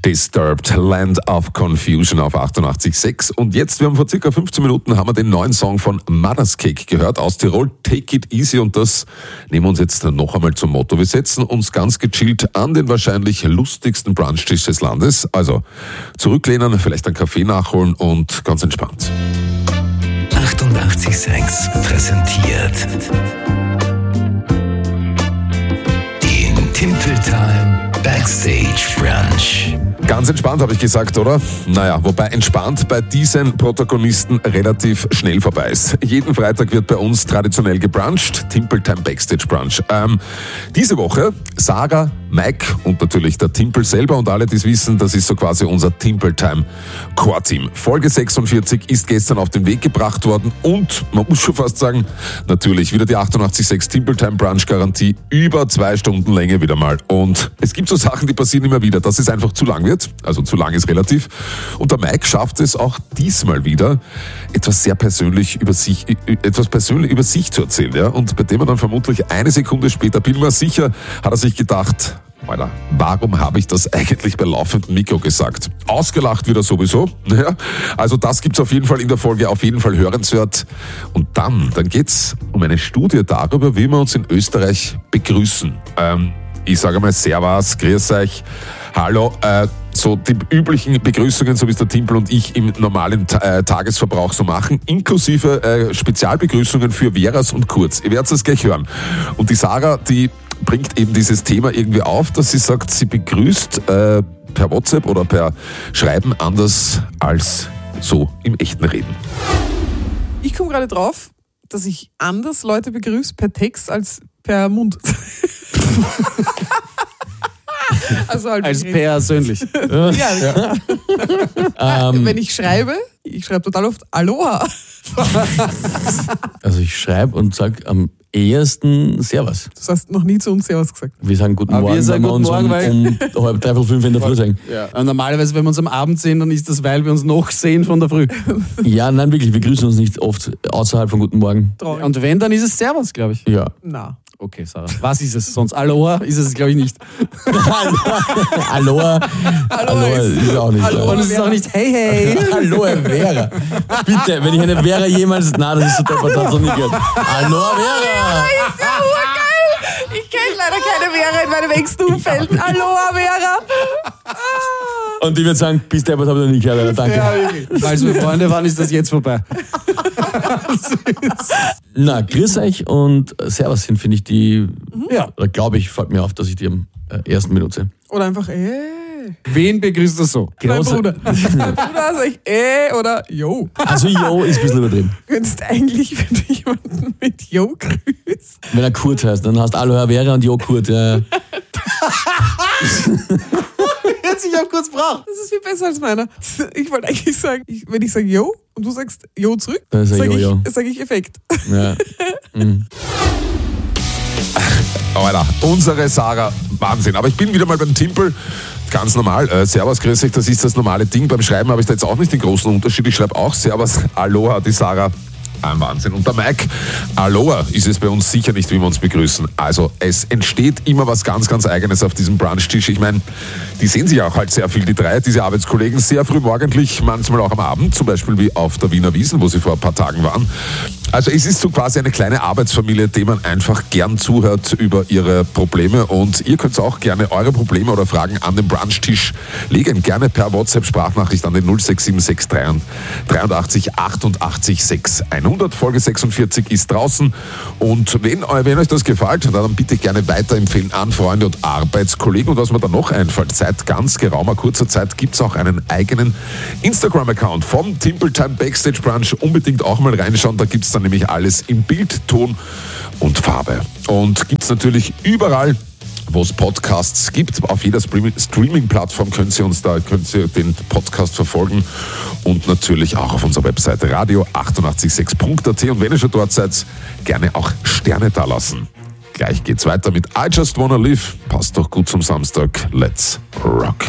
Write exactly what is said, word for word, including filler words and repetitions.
Disturbed, Land of Confusion auf achtundachtzig Komma sechs. Und jetzt, wir haben vor circa fünfzehn Minuten, haben wir den neuen Song von Mother's Cake gehört aus Tirol, Take It Easy. Und das nehmen wir uns jetzt noch einmal zum Motto. Wir setzen uns ganz gechillt an den wahrscheinlich lustigsten Brunchtisch des Landes. Also zurücklehnen, vielleicht einen Kaffee nachholen und ganz entspannt. achtundachtzig Komma sechs präsentiert den Timpel Time Backstage Brunch. Ganz entspannt, habe ich gesagt, oder? Naja, wobei entspannt bei diesen Protagonisten relativ schnell vorbei ist. Jeden Freitag wird bei uns traditionell gebruncht, Timpel Time Backstage Brunch. Ähm, diese Woche Sarah, Mike und natürlich der Timpel selber und alle, die es wissen, das ist so quasi unser Timpel Time Core Team. Folge sechsundvierzig ist gestern auf den Weg gebracht worden und man muss schon fast sagen, natürlich wieder die achtundachtzig Komma sechs Timpel Time Brunch Garantie, über zwei Stunden Länge wieder mal. Und es gibt so Sachen, die passieren immer wieder, dass es einfach zu lang wird. Also zu lang ist relativ. Und der Mike schafft es auch diesmal wieder, etwas sehr persönlich über sich, etwas persönlich über sich zu erzählen. Ja? Und bei dem er dann vermutlich eine Sekunde später, bin mir sicher, hat er sich gedacht, Alter, warum habe ich das eigentlich bei laufendem Mikro gesagt? Ausgelacht wird er sowieso. Ja? Also das gibt's auf jeden Fall in der Folge, auf jeden Fall hörenswert. Und dann, dann geht's um eine Studie darüber, wie wir uns in Österreich begrüßen. Ähm, ich sage mal Servus, grüß euch, hallo, äh, so die üblichen Begrüßungen, so wie es der Timpel und ich im normalen äh, Tagesverbrauch so machen, inklusive äh, Spezialbegrüßungen für Veras und Kurz. Ihr werdet es gleich hören. Und die Sarah, die bringt eben dieses Thema irgendwie auf, dass sie sagt, sie begrüßt äh, per WhatsApp oder per Schreiben anders als so im echten Reden. Ich komme gerade drauf, dass ich anders Leute begrüße per Text als per Mund. Also halt als persönlich. Ja, ja. Ähm. Wenn ich schreibe, ich schreibe total oft Aloha. Also ich schreibe und sage am ehesten Servus. Du hast noch nie zu uns Servus gesagt. Wir sagen Guten Aber Morgen, wir sagen wenn wir uns Guten Morgen, um, um halb, dreiviertel fünf in der Früh sagen. Ja. Und normalerweise, wenn wir uns am Abend sehen, dann ist das, weil wir uns noch sehen von der Früh. Ja, nein, wirklich, wir grüßen uns nicht oft außerhalb von Guten Morgen. Traurig. Und wenn, dann ist es Servus, glaube ich. Ja. Na. Okay, Sarah. Was ist es? Sonst Aloha ist es, glaube ich, nicht. Aloha. Aloha ist, ist auch nicht. Aloha. Und es ist auch nicht hey, hey. Aloha Vera. Bitte, wenn ich eine Vera jemals... Nein, das ist so deppert, das hat noch nie gehört. Aloha Vera. Ist ja urgeil. Ich kenne leider keine Vera in meinem engsten Umfeld. Aloha Vera. Und ich würde sagen, bis deppert habe ich noch nie gehört. Danke. Ja, wirklich. Falls wir Freunde waren, ist das jetzt vorbei. Na, grüß euch und Servus sind, finde ich, die, mhm. ja, oder glaube ich, fällt mir auf, dass ich die am äh, ersten benutze. Oder einfach äh. Wen begrüßt du so? Mein Bruder. Mein Bruder sag ich äh oder yo. Also yo ist ein bisschen übertrieben. Du könntest eigentlich, wenn du jemanden mit yo grüßt. Wenn er Kurt heißt, dann hast du Aloha Vera und yo Kurt. Ja. Jetzt ich auch kurz braucht. Das ist viel besser als meiner. Ich wollte eigentlich sagen, ich, wenn ich sage yo und du sagst yo zurück, dann sage sag ich, sag ich Effekt. Ja. Mhm. Alter, unsere Sarah, Wahnsinn. Aber ich bin wieder mal beim Timpel. Ganz normal. Äh, Servus, grüß dich, das ist das normale Ding. Beim Schreiben habe ich da jetzt auch nicht den großen Unterschied. Ich schreibe auch Servus, Aloha, die Sarah. Ein Wahnsinn. Und der Mike, Aloha ist es bei uns sicher nicht, wie wir uns begrüßen. Also es entsteht immer was ganz, ganz Eigenes auf diesem Brunchtisch. Ich meine, die sehen sich auch halt sehr viel, die drei, diese Arbeitskollegen, sehr früh morgendlich, manchmal auch am Abend, zum Beispiel wie auf der Wiener Wiesn, wo sie vor ein paar Tagen waren. Also es ist so quasi eine kleine Arbeitsfamilie, dem man einfach gern zuhört über ihre Probleme. Und ihr könnt auch gerne eure Probleme oder Fragen an den Brunchtisch legen. Gerne per WhatsApp-Sprachnachricht an den null sechs sieben sechs dreiundachtzig achtundachtzig sechs hundert. Folge sechsundvierzig ist draußen. Und wenn, wenn euch das gefällt, dann bitte gerne weiterempfehlen an Freunde und Arbeitskollegen. Und was mir dann noch einfällt, seit ganz geraumer kurzer Zeit gibt es auch einen eigenen Instagram-Account vom Timpel Time Backstage Brunch. Unbedingt auch mal reinschauen. Da gibt es dann nämlich alles in Bild, Ton und Farbe. Und gibt es natürlich überall, wo es Podcasts gibt. Auf jeder Streaming-Plattform können Sie uns da, können Sie den Podcast verfolgen und natürlich auch auf unserer Webseite radio achtundachtzig Komma sechs Punkt a t. Und wenn ihr schon dort seid, gerne auch Sterne da lassen. Gleich geht's weiter mit I Just Wanna Live. Passt doch gut zum Samstag. Let's rock.